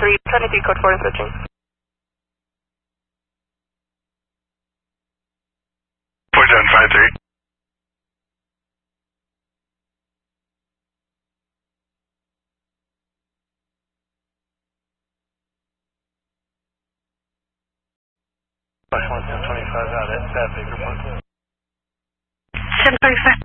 323, code 4 and switching. 4753. Flash 1 1025 out at that big report. 1025.